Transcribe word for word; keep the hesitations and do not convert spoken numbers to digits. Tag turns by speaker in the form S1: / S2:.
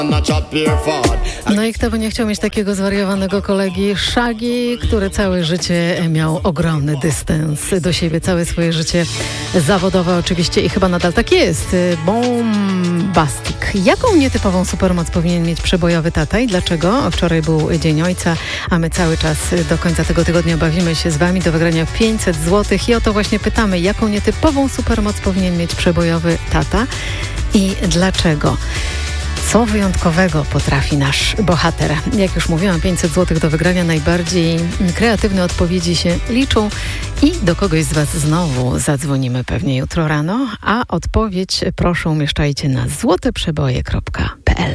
S1: No i kto by nie chciał mieć takiego zwariowanego kolegi Shaggy, który całe życie miał ogromny dystans do siebie, całe swoje życie zawodowe oczywiście i chyba nadal tak jest. Bombastic. Jaką nietypową supermoc powinien mieć przebojowy tata i dlaczego? Wczoraj był Dzień Ojca, a my cały czas do końca tego tygodnia bawimy się z Wami do wygrania pięćset złotych i o to właśnie pytamy, jaką nietypową supermoc powinien mieć przebojowy tata i dlaczego? Co wyjątkowego potrafi nasz bohater? Jak już mówiłam, pięćset złotych do wygrania, najbardziej kreatywne odpowiedzi się liczą i do kogoś z Was znowu zadzwonimy pewnie jutro rano, a odpowiedź proszę umieszczajcie na złoteprzeboje kropka p l.